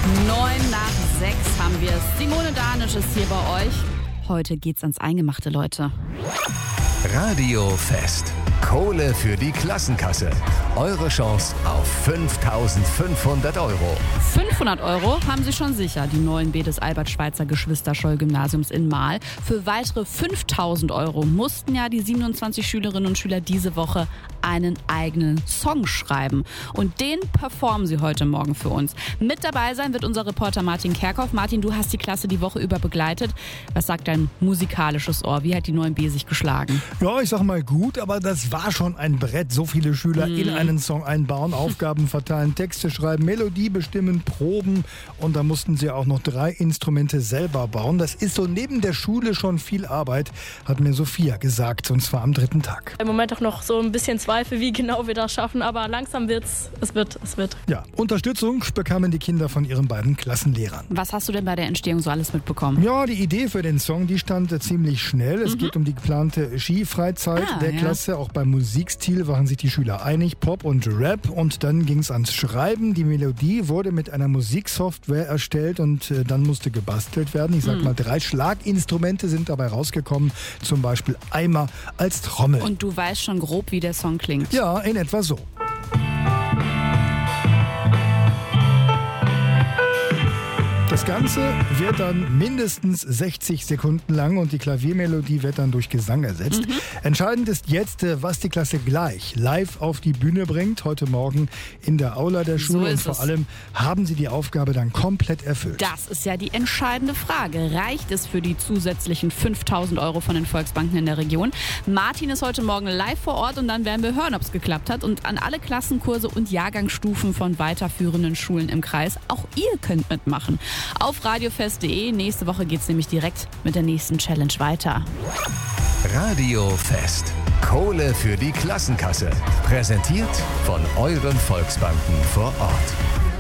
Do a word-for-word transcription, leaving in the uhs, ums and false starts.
Neun nach sechs haben wir es. Simone Danisch ist hier bei euch. Heute geht's ans Eingemachte, Leute. Radio Fest. Kohle für die Klassenkasse. Eure Chance auf fünftausendfünfhundert Euro. fünfhundert Euro haben Sie schon sicher, die neun B des Albert-Schweitzer-Geschwister-Scholl-Gymnasiums in Mahl. Für weitere fünftausend Euro mussten ja die siebenundzwanzig Schülerinnen und Schüler diese Woche einen eigenen Song schreiben. Und den performen sie heute Morgen für uns. Mit dabei sein wird unser Reporter Martin Kerkhoff. Martin, du hast die Klasse die Woche über begleitet. Was sagt dein musikalisches Ohr? Wie hat die neun B sich geschlagen? Ja, ich sag mal gut, aber das war schon ein Brett. So viele Schüler mm. in einen Song einbauen, Aufgaben verteilen, Texte schreiben, Melodie bestimmen, proben. Und da mussten sie auch noch drei Instrumente selber bauen. Das ist so neben der Schule schon viel Arbeit, hat mir Sophia gesagt. Und zwar am dritten Tag. Im Moment auch noch so ein bisschen Zweifel, wie genau wir das schaffen. Aber langsam wird's. Es wird, es wird. Ja, Unterstützung bekamen die Kinder von ihren beiden Klassenlehrern. Was hast du denn bei der Entstehung so alles mitbekommen? Ja, die Idee für den Song, die stand ziemlich schnell. Es mhm. geht um die geplante Skifreizeit ah, der ja. Klasse. Auch beim Musikstil waren sich die Schüler einig, Pop und Rap. Und dann ging es ans Schreiben. Die Melodie wurde mit einer Musiksoftware erstellt und äh, dann musste gebastelt werden. Ich sag mhm. mal, drei Schlaginstrumente sind dabei rausgekommen. Zum Beispiel Eimer als Trommel. Und du weißt schon grob, wie der Song klingt? Ja, in etwa so. Das Ganze wird dann mindestens sechzig Sekunden lang und die Klaviermelodie wird dann durch Gesang ersetzt. Mhm. Entscheidend ist jetzt, was die Klasse gleich live auf die Bühne bringt, heute Morgen in der Aula der Schule. So und vor es. allem haben sie die Aufgabe dann komplett erfüllt. Das ist ja die entscheidende Frage. Reicht es für die zusätzlichen fünftausend Euro von den Volksbanken in der Region? Martin ist heute Morgen live vor Ort und dann werden wir hören, ob es geklappt hat. Und an alle Klassenkurse und Jahrgangsstufen von weiterführenden Schulen im Kreis, auch ihr könnt mitmachen. Auf radiofest punkt de. Nächste Woche geht es nämlich direkt mit der nächsten Challenge weiter. Radio Fest. Kohle für die Klassenkasse. Präsentiert von euren Volksbanken vor Ort.